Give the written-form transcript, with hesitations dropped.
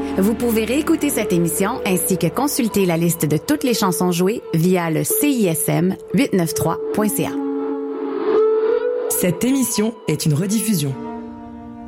Vous pouvez réécouter cette émission ainsi que consulter la liste de toutes les chansons jouées via le CISM893.ca. Cette émission est une rediffusion.